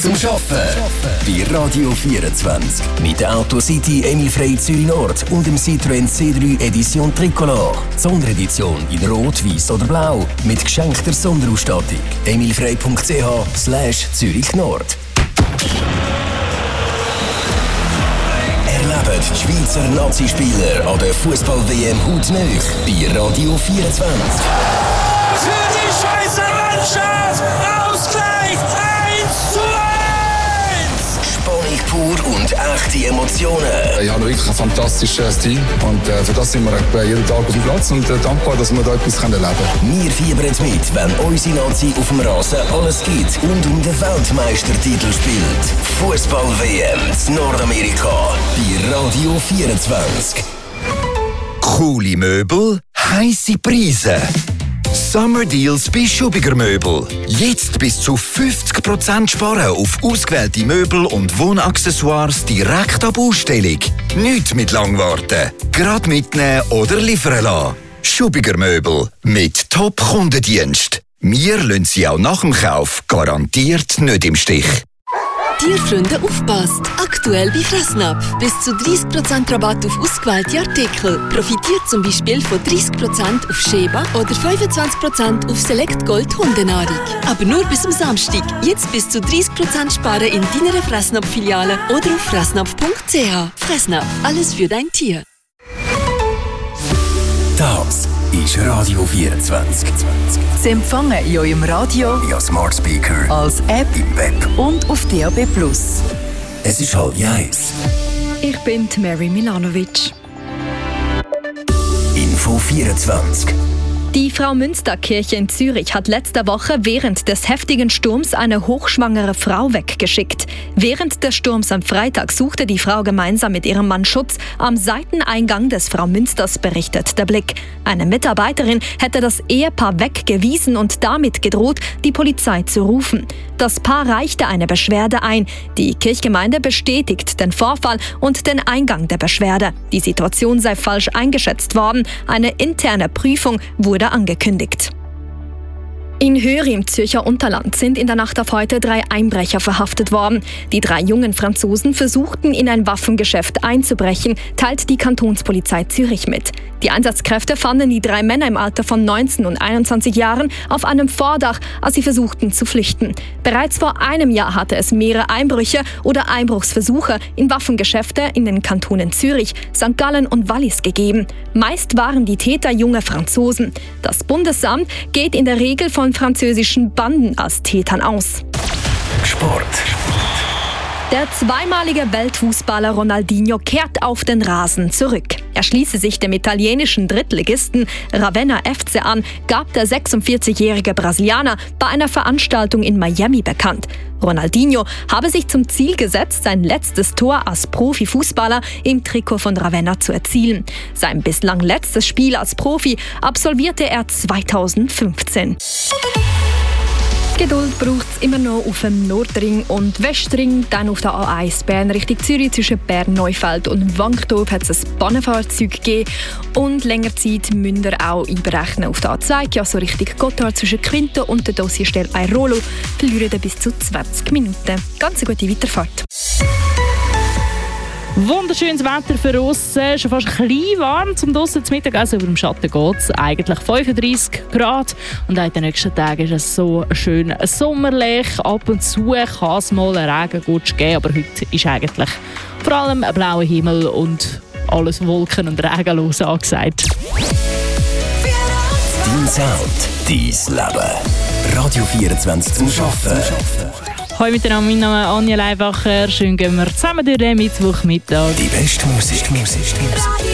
zum Arbeiten. Bei Radio 24. Mit der Autocity Emil Frey Zürich Nord und dem Citroën C3 Edition Tricolor. Sonderedition in Rot, Weiß oder Blau. Mit geschenkter Sonderausstattung. emilfrey.ch/Zürich Nord. Erlebt die Schweizer Nazi-Spieler an der Fußball-WM hautnah bei Radio 24. Für die Schweizer Mannschaft Ausgleich 1:1! Spannung pur und echte Emotionen. Ich habe wirklich ein fantastisches Team und für das sind wir jeden Tag auf dem Platz und dankbar, dass wir da etwas erleben können. Wir fiebern mit, wenn unsere Nazi auf dem Rasen alles gibt und um den Weltmeistertitel spielt. Fußball-WM in Nordamerika bei Radio 24. Coole Möbel, heisse Preise. Summer Deals bei Schubiger Möbel. Jetzt bis zu 50% sparen auf ausgewählte Möbel und Wohnaccessoires direkt ab Ausstellung. Nicht mit Langwarten. Gerade mitnehmen oder liefern lassen. Schubiger Möbel mit Top-Kundendienst. Wir lassen Sie auch nach dem Kauf garantiert nicht im Stich. Tierfreunde, aufpasst! Aktuell bei Fressnapf. Bis zu 30% Rabatt auf ausgewählte Artikel. Profitiert zum Beispiel von 30% auf Sheba oder 25% auf Select Gold Hundenahrung. Aber nur bis am Samstag. Jetzt bis zu 30% sparen in deiner Fressnapf-Filiale oder auf fressnapf.ch. Fressnapf, alles für dein Tier. Das ist Radio 24. Sie empfangen in eurem Radio, Ja, Smart Speaker, als App im Web. und auf DAB+. Es ist 12:30. Ich bin Mary Milanovic. Info 24. Die Frau-Münster-Kirche in Zürich hat letzte Woche während des heftigen Sturms eine hochschwangere Frau weggeschickt. Während des Sturms am Freitag suchte die Frau gemeinsam mit ihrem Mann Schutz am Seiteneingang des Frau-Münsters, berichtet der Blick. Eine Mitarbeiterin hätte das Ehepaar weggewiesen und damit gedroht, die Polizei zu rufen. Das Paar reichte eine Beschwerde ein. Die Kirchgemeinde bestätigt den Vorfall und den Eingang der Beschwerde. Die Situation sei falsch eingeschätzt worden. Eine interne Prüfung wurde angekündigt. In Höri im Zürcher Unterland sind in der Nacht auf heute 3 Einbrecher verhaftet worden. Die 3 jungen Franzosen versuchten, in ein Waffengeschäft einzubrechen, teilt die Kantonspolizei Zürich mit. Die Einsatzkräfte fanden die 3 Männer im Alter von 19 und 21 Jahren auf einem Vordach, als sie versuchten zu flüchten. Bereits vor einem Jahr hatte es mehrere Einbrüche oder Einbruchsversuche in Waffengeschäfte in den Kantonen Zürich, St. Gallen und Wallis gegeben. Meist waren die Täter junge Franzosen. Das Bundesamt geht in der Regel von französischen Banden als Tätern aus. Sport. Der zweimalige Weltfußballer Ronaldinho kehrt auf den Rasen zurück. Er schließe sich dem italienischen Drittligisten Ravenna FC an, gab der 46-jährige Brasilianer bei einer Veranstaltung in Miami bekannt. Ronaldinho habe sich zum Ziel gesetzt, sein letztes Tor als Profifußballer im Trikot von Ravenna zu erzielen. Sein bislang letztes Spiel als Profi absolvierte er 2015. Geduld braucht es immer noch auf dem Nordring und Westring, dann auf der A1 Bern Richtung Zürich zwischen Bern-Neufeld und Wankdorf hat es ein Pannenfahrzeug gegeben und länger Zeit müsst ihr auch einberechnen auf der A2, ja so Richtung Gotthard zwischen Quinto und der Dossierstelle Airolo verlieren ihr bis zu 20 Minuten. Ganz eine gute Weiterfahrt. Wunderschönes Wetter für uns, schon fast ein bisschen warm zum draussen zu Mittagessen, aber im Schatten geht es eigentlich 35 Grad und auch in den nächsten Tagen ist es so schön sommerlich. Ab und zu kann es mal einen Regengutsch geben, aber heute ist eigentlich vor allem ein blauer Himmel und alles Wolken- und regenlos angesagt. Dein Sound, dein Leben. Radio 24 zum Arbeiten. Hallo miteinander, mein Name ist Anja Leibacher. Schön gehen wir zusammen durch den Mittwochmittag. Die beste Musik.